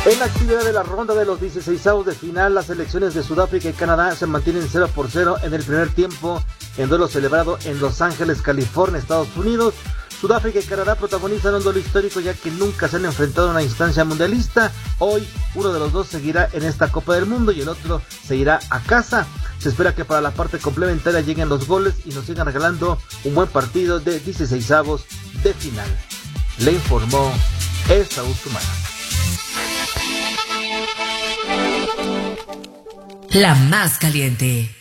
En la actividad de la ronda de los 16avos de final, las selecciones de Sudáfrica y Canadá se mantienen 0-0 en el primer tiempo, en duelo celebrado en Los Ángeles, California, Estados Unidos. Sudáfrica y Canadá protagonizan un duelo histórico ya que nunca se han enfrentado en una instancia mundialista. Hoy uno de los dos seguirá en esta Copa del Mundo y el otro se irá a casa. Se espera que para la parte complementaria lleguen los goles y nos sigan regalando un buen partido de 16avos de final. Le informó Esaú Sumana. La más caliente.